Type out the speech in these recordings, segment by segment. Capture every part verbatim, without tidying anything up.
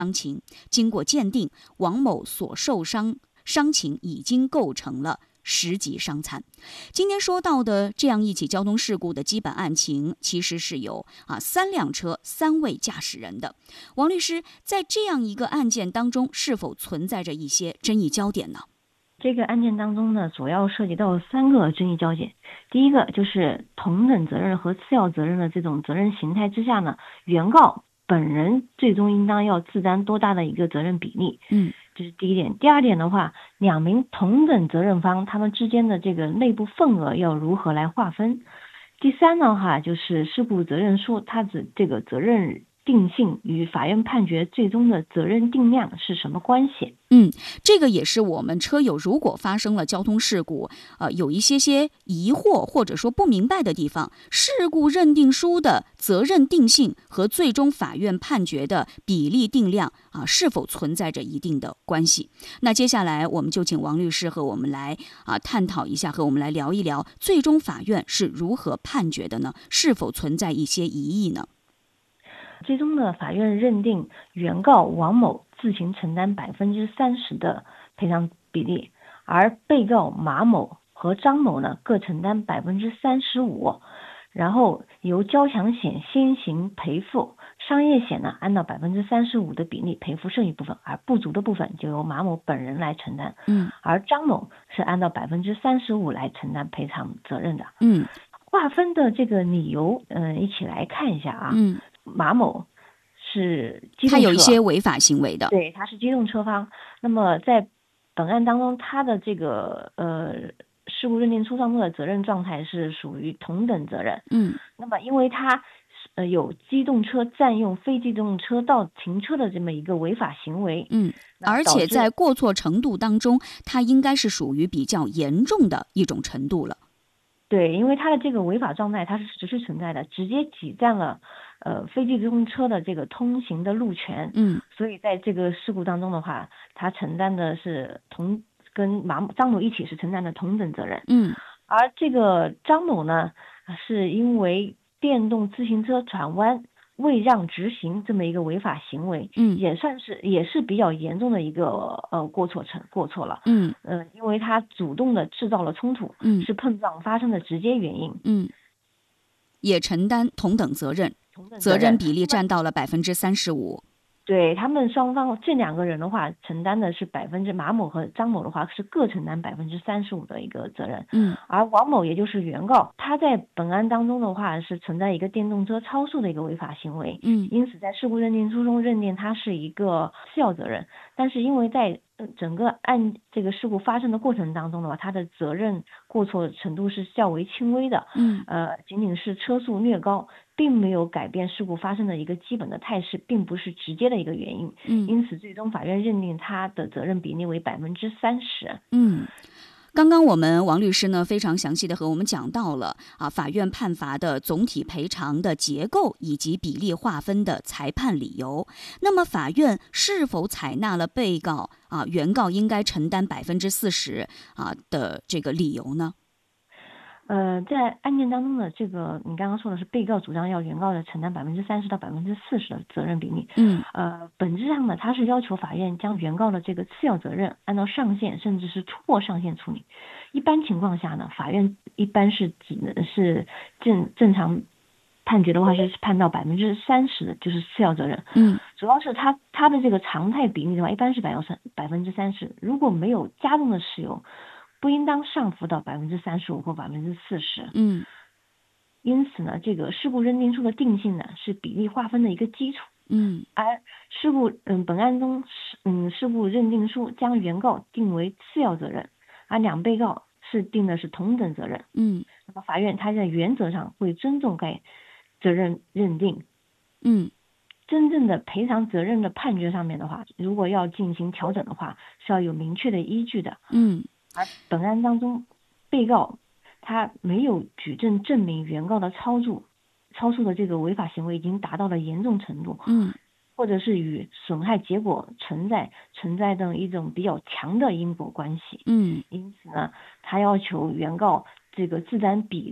伤情。经过鉴定，王某所受伤伤情已经构成了十级伤残。今天说到的这样一起交通事故的基本案情，其实是有啊三辆车三位驾驶人的。王律师，在这样一个案件当中，是否存在着一些争议焦点呢？ 这个案件当中呢，主要涉及到三个争议焦点。第一个就是同等责任和次要责任的这种责任形态之下呢，原告本人最终应当要自担多大的一个责任比例。 嗯， 这是第一点。第二点的话，两名同等责任方他们之间的这个内部份额要如何来划分。第三呢哈，就是事故责任书它的这个责任定性与法院判决最终的责任定量是什么关系？ 嗯，这个也是我们车友如果发生了交通事故，呃，有一些些疑惑或者说不明白的地方，事故认定书的责任定性和最终法院判决的比例定量啊，是否存在着一定的关系？那接下来我们就请王律师和我们来啊探讨一下，和我们来聊一聊，最终法院是如何判决的呢？是否存在一些疑义呢？ 最终的法院认定原告王某自行承担百分之三十的赔偿比例，而被告马某和张某呢各承担百分之三十五，然后由交强险先行赔付，商业险呢按照百分之三十五的比例赔付剩余部分，而不足的部分就由马某本人来承担。 嗯， 而张某是按照百分之三十五来承担赔偿责任的。 嗯， 划分的这个理由，嗯、呃，一起来看一下啊。 嗯。 马某是机动车， 他有一些违法行为的， 对，他是机动车方。那么在本案当中，他的这个呃事故认定书上的责任状态是属于同等责任。 嗯， 那么因为他呃有机动车占用非机动车道停车的这么一个违法行为， 嗯，而且在过错程度当中，他应该是属于比较严重的一种程度了。 对，因为他的这个违法状态它是实时存在的，直接挤占了呃非机动车的这个通行的路权。 嗯， 所以在这个事故当中的话，他承担的是同跟马张某一起是承担的同等责任。 嗯， 而这个张某呢，是因为电动自行车转弯未让直行这么一个违法行为， 嗯， 也算是也是比较严重的一个呃过错成过错了。 嗯， 呃，因为他主动的制造了冲突， 嗯， 是碰撞发生的直接原因。 嗯，也承担同等责任， 同等责任比例占到了百分之三十五。 对，他们双方这两个人的话，承担的是百分之马某和张某的话是各承担百分之三十五的一个责任。 嗯， 而王某也就是原告，他在本案当中的话是存在一个电动车超速的一个违法行为。 嗯， 因此在事故认定书中认定他是一个次要责任，但是因为在整个案这个事故发生的过程当中的话，他的责任过错程度是较为轻微的。 嗯， 呃，仅仅是车速略高，并没有改变事故发生的一个基本的态势，并不是直接的一个原因。 嗯， 因此最终法院认定他的责任比例为百分之三十。 嗯。刚刚我们王律师呢非常详细的和我们讲到了啊法院判罚的总体赔偿的结构以及比例划分的裁判理由。那么法院是否采纳了被告啊原告应该承担百分之四十啊的这个理由呢？ 呃，在案件当中的这个，你刚刚说的是被告主张要原告的承担百分之三十到百分之四十的责任比例。 嗯， 呃，本质上呢，他是要求法院将原告的这个次要责任按照上限甚至是突破上限处理。一般情况下呢，法院一般是只能是正正常判决的话是判到百分之三十的，就是次要责任。 嗯， 主要是他他的这个常态比例的话，一般是百分之百分之三十，如果没有加重的事由，不应当上浮到百分之三十五或百分之四十。 嗯， 因此呢，这个事故认定书的定性呢是比例划分的一个基础。 嗯， 而事故嗯本案中嗯事故认定书将原告定为次要责任，而两被告是定的是同等责任。 嗯， 那么法院它在原则上会尊重该责任认定。 嗯， 真正的赔偿责任的判决上面的话，如果要进行调整的话，是要有明确的依据的。 嗯， 而本案当中，被告他没有举证证明原告的超速超速的这个违法行为已经达到了严重程度， 嗯， 或者是与损害结果存在存在的一种比较强的因果关系。 嗯， 因此呢，他要求原告这个自担比例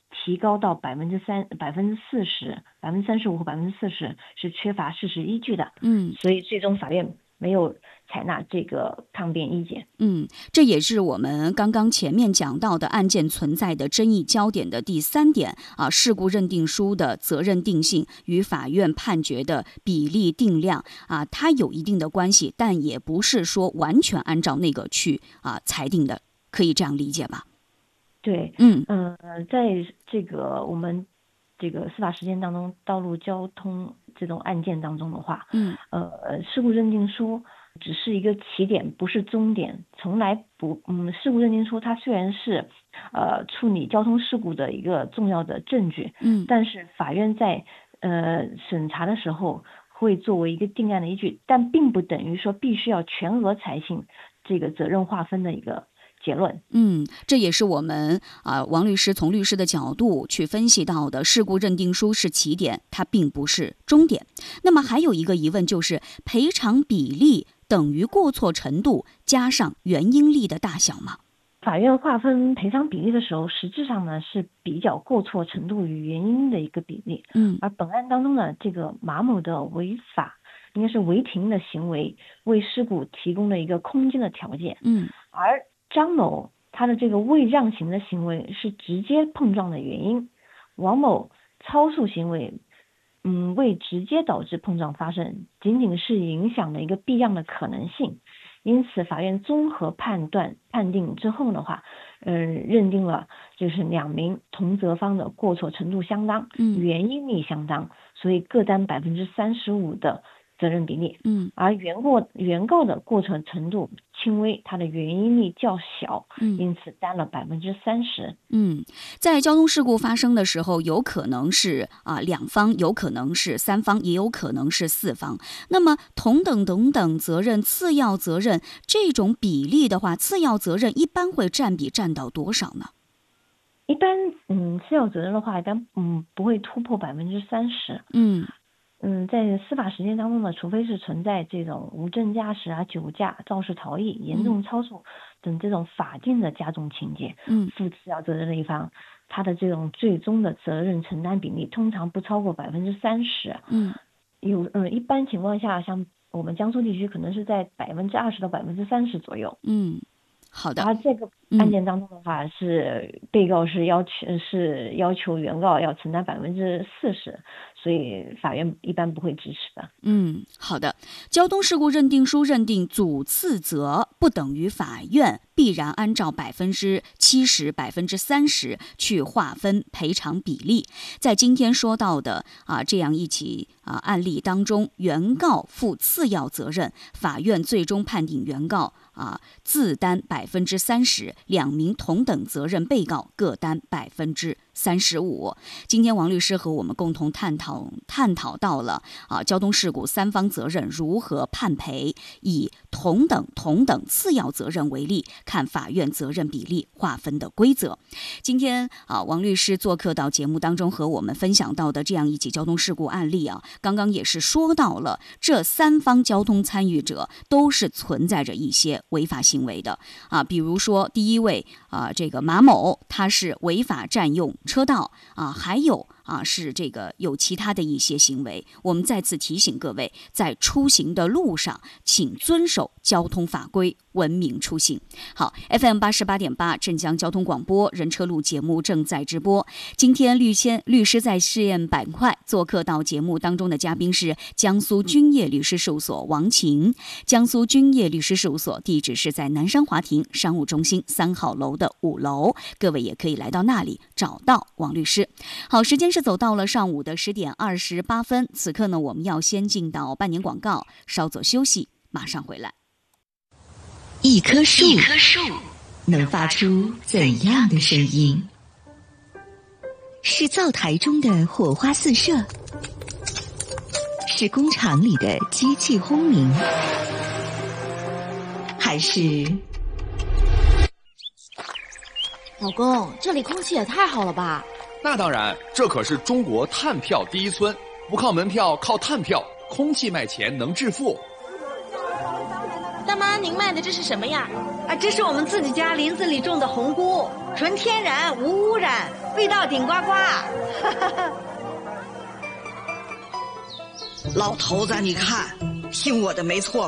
提高到百分之三、百分之四十、百分之三十五和百分之四十是缺乏事实依据的。 嗯， 所以最终法院没有采纳这个抗辩意见。 嗯，这也是我们刚刚前面讲到的案件存在的争议焦点的第三点啊，事故认定书的责任定性与法院判决的比例定量啊，它有一定的关系，但也不是说完全按照那个去啊裁定的，可以这样理解吧？ 对， 嗯呃，在这个我们这个司法实践当中，道路交通这种案件当中的话， 嗯， 呃，事故认定书只是一个起点，不是终点，从来不，嗯，事故认定书它虽然是，呃，处理交通事故的一个重要的证据， 嗯， 但是法院在呃审查的时候会作为一个定案的依据，但并不等于说必须要全额采信这个责任划分的一个结论。 嗯，这也是我们啊、呃、王律师从律师的角度去分析到的，事故认定书是起点，它并不是终点。那么还有一个疑问就是，赔偿比例等于过错程度加上原因力的大小吗？ 法院划分赔偿比例的时候，实质上呢是比较过错程度与原因的一个比例。 嗯， 而本案当中呢，这个马某的违法应该是违停的行为，为事故提供了一个空间的条件。 嗯， 而张某他的这个未让行的行为是直接碰撞的原因，王某超速行为，嗯，未直接导致碰撞发生，仅仅是影响了一个避让的可能性。因此，法院综合判断判定之后的话，嗯、呃，认定了就是两名同责方的过错程度相当， 嗯， 原因力相当，所以各担百分之三十五的责任比例。 嗯， 而原过原告的过错程度轻微，它的原因力较小， 嗯， 因此担了百分之三十。 嗯，在交通事故发生的时候，有可能是啊两方，有可能是三方，也有可能是四方。那么同等等等责任、次要责任这种比例的话，次要责任一般会占比占到多少呢？ 一般，嗯，次要责任的话，一般嗯不会突破百分之三十。 嗯。 嗯，在司法实践当中呢，除非是存在这种无证驾驶啊、酒驾、肇事逃逸、严重超速等这种法定的加重情节， 嗯， 负次要责任的一方，他的这种最终的责任承担比例通常不超过百分之三十。 嗯， 有嗯，一般情况下，像我们江苏地区可能是在百分之二十到百分之三十左右。 嗯，好的。 而这个案件当中的话，嗯、是被告是要求是要求原告要承担百分之四十，所以法院一般不会支持的。 嗯，好的。交通事故认定书认定主次责不等于法院必然按照百分之七十、百分之三十去划分赔偿比例。在今天说到的啊这样一起啊案例当中，原告负次要责任，法院最终判定原告啊自担百分之三十，两名同等责任被告各担百分之三十五。今天王律师和我们共同探讨探讨到了啊交通事故三方责任如何判赔，以同等同等次要责任为例，看法院责任比例划分的规则。今天啊王律师做客到节目当中和我们分享到的这样一起交通事故案例啊，刚刚也是说到了这三方交通参与者都是存在着一些违法行为的啊，比如说第一位啊这个马某他是违法占用车道啊，还有啊是这个有其他的一些行为。我们再次提醒各位，在出行的路上请遵守交通法规，文明出行。好 F M 八十八点八镇江交通广播人车路节目正在直播。今天律先律师在试验板块做客到节目当中的嘉宾是江苏君业律师事务所王琴。江苏君业律师事务所地址是在南山华庭商务中心三号楼的五楼，各位也可以来到那里找到王律师。好，时间是走到了上午的十点二十八分，此刻呢我们要先进到半年广告，稍作休息，马上回来。 一棵树，一棵树能发出怎样的声音？是灶台中的火花四射，是工厂里的机器轰鸣，还是…… 老公，这里空气也太好了吧？ 那当然，这可是中国碳票第一村，不靠门票，靠碳票，空气卖钱能致富。 大妈，您卖的这是什么呀？ 啊，这是我们自己家林子里种的红菇，纯天然无污染，味道顶呱呱。 老头子，你看，听我的没错